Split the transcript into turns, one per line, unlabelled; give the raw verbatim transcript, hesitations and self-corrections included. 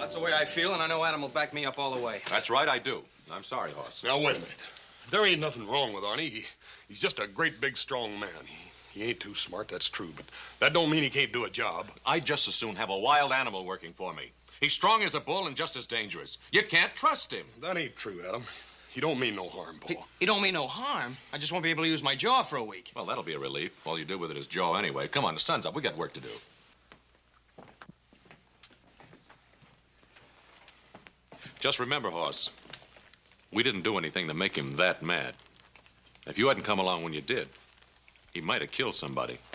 That's the way I feel, and I know Adam will back me up all the way.
That's right, I do. I'm sorry, Hoss.
Now, wait a minute. There ain't nothing wrong with Arnie. He, he's just a great, big, strong man. He, he ain't too smart, that's true, but that don't mean he can't do a job.
I'd just as soon have a wild animal working for me. He's strong as a bull and just as dangerous. You can't trust him.
That ain't true, Adam. He don't mean no harm, Paul.
He, he don't mean no harm. I just won't be able to use my jaw for a week.
Well, that'll be a relief. All you do with it is jaw anyway. Come on, the sun's up. We got work to do. Just remember, Hoss, we didn't do anything to make him that mad. If you hadn't come along when you did, he might have killed somebody.